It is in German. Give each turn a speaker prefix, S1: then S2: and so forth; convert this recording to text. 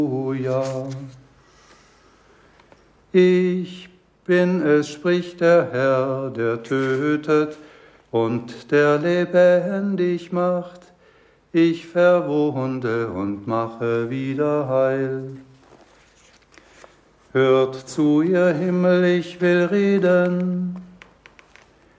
S1: Halleluja. Ich bin es, spricht der Herr, der tötet und der lebendig macht. Ich verwunde und mache wieder heil. Hört zu, ihr Himmel, ich will reden.